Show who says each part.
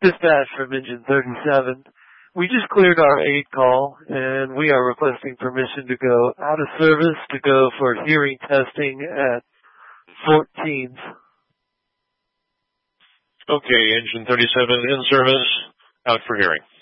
Speaker 1: Dispatch from Engine 37. We just cleared our 8 call, and we are requesting permission to go out of service to go for hearing testing at 14th.
Speaker 2: Okay, Engine 37 in service, out for hearing.